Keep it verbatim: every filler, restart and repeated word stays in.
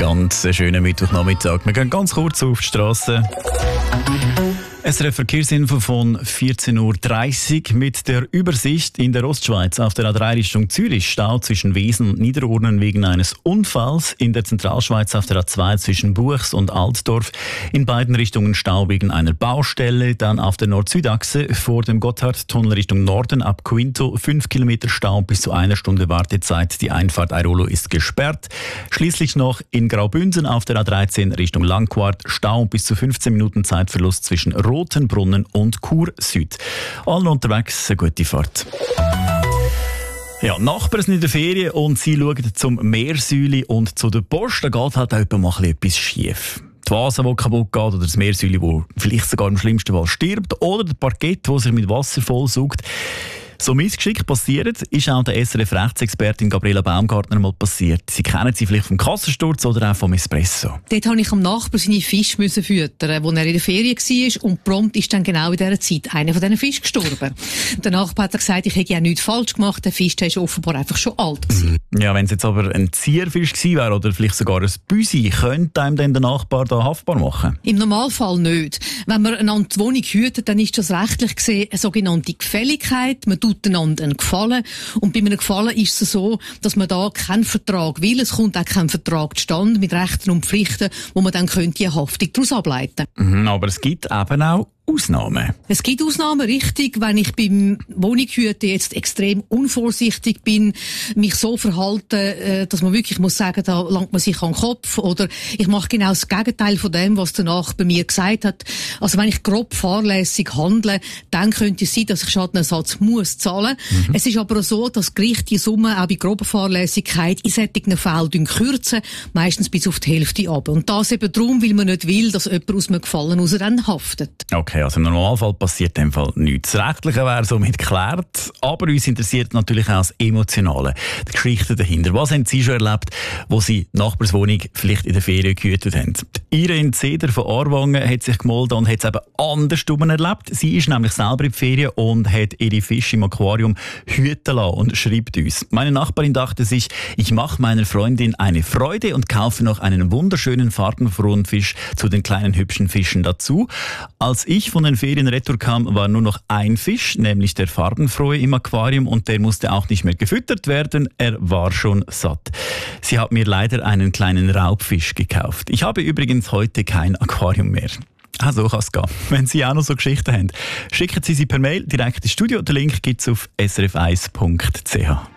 ganz schönen Mittwochnachmittag. Wir gehen ganz kurz auf die Straße. S R F Verkehrsinfo von vierzehn Uhr dreißig mit der Übersicht. In der Ostschweiz auf der A drei Richtung Zürich Stau zwischen Wesen und Niederurnen wegen eines Unfalls. In der Zentralschweiz auf der A zwei zwischen Buchs und Altdorf in beiden Richtungen Stau wegen einer Baustelle. Dann auf der Nord-Süd-Achse vor dem Gotthardtunnel Richtung Norden ab Quinto fünf Kilometer Stau bis zu einer Stunde Wartezeit. Die Einfahrt Airolo ist gesperrt. Schließlich noch in Graubünden auf der A dreizehn Richtung Langquart Stau bis zu fünfzehn Minuten Zeitverlust zwischen Rotenbrunnen und Chur Süd. Allen unterwegs eine gute Fahrt. Ja, Nachbarn sind in der Ferien und sie schauen zum Meersäuli und zu der Post. Da geht halt auch mal etwas schief. Die Vase, die kaputt geht, oder das Meersäuli, das vielleicht sogar im schlimmsten Fall stirbt, oder der Parkett, der sich mit Wasser vollsaugt. So Missgeschick passiert, ist auch der S R F-Rechtsexpertin Gabriela Baumgartner mal passiert. Sie kennen sie vielleicht vom Kassensturz oder auch vom Espresso. Dort musste ich am Nachbar seine Fische füttern, wo er in der Ferien war. Und prompt ist dann genau in dieser Zeit einer von diesen Fischen gestorben. Der Nachbar hat gesagt, ich hätte ja nichts falsch gemacht. Der Fisch der ist offenbar einfach schon alt gewesen. Ja, wenn es jetzt aber ein Zierfisch gewesen wäre oder vielleicht sogar ein Büsi, könnte einem dann der Nachbar da haftbar machen? Im Normalfall nicht. Wenn man einander die Wohnung hütet, dann ist das rechtlich gesehen eine sogenannte Gefälligkeit. Man tut einander einen Gefallen. Und bei einem Gefallen ist es so, dass man da keinen Vertrag will. Es kommt auch kein Vertrag zustande mit Rechten und Pflichten, wo man dann könnte eine Haftung daraus ableiten. Mhm, aber es gibt eben auch Ausnahmen. Es gibt Ausnahmen, richtig. Wenn ich beim Wohnungshüten jetzt extrem unvorsichtig bin, mich so verhalte, dass man wirklich muss sagen, da langt man sich an den Kopf, oder ich mache genau das Gegenteil von dem, was der Nachbar mir gesagt hat. Also wenn ich grob fahrlässig handle, dann könnte es sein, dass ich Schadenersatz muss zahlen. Mhm. Es ist aber auch so, dass Gerichte die Summe auch bei grober Fahrlässigkeit in solchen Fällen kürzen, meistens bis auf die Hälfte ab. Und das eben darum, weil man nicht will, dass jemand aus einem Gefallen raus dann haftet. Okay, also im Normalfall passiert in dem Fall nichts. Das Rechtliche wäre somit geklärt, aber uns interessiert natürlich auch das Emotionale, die Geschichte dahinter. Was haben Sie schon erlebt, wo Sie Nachbarswohnung vielleicht in der Ferien gehütet haben? Irene Zeder von Aarwangen hat sich gemeldet und hat es eben andersrum erlebt. Sie ist nämlich selber in die Ferien und hat ihre Fische im Aquarium hüten lassen und schreibt uns: Meine Nachbarin dachte sich, ich mache meiner Freundin eine Freude und kaufe noch einen wunderschönen farbenfrohen Fisch zu den kleinen hübschen Fischen dazu. Als ich von den Ferien retour kam, war nur noch ein Fisch, nämlich der farbenfrohe im Aquarium, und der musste auch nicht mehr gefüttert werden, er war schon satt. Sie hat mir leider einen kleinen Raubfisch gekauft. Ich habe übrigens heute kein Aquarium mehr. Ah, so kann es gehen. Wenn Sie auch noch so Geschichten haben, schicken Sie sie per Mail direkt ins Studio. Den Link gibt es auf s r f eins punkt c h.